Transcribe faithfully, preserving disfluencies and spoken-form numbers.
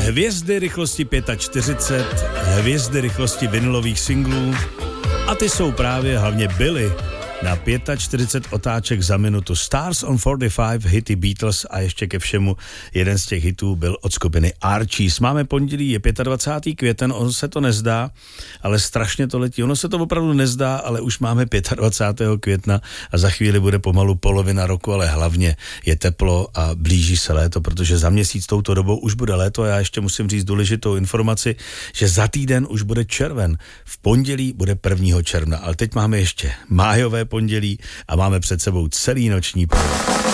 hvězdy rychlosti čtyřicet pět, hvězdy rychlosti vinylových singlů a ty jsou právě hlavně byly na čtyřicet pět otáček za minutu. Stars on čtyřicet pět, hity Beatles a ještě ke všemu jeden z těch hitů byl od skupiny Archies. Máme pondělí, je dvacátého pátého květen, ono se to nezdá, ale strašně to letí. Ono se to opravdu nezdá, ale už máme dvacátého pátého května a za chvíli bude pomalu polovina roku, ale hlavně je teplo a blíží se léto, protože za měsíc touto dobou už bude léto a já ještě musím říct důležitou informaci, že za týden už bude červen. V pondělí bude prvního června, ale teď máme ještě májové pondělí a máme před sebou celý noční provoz.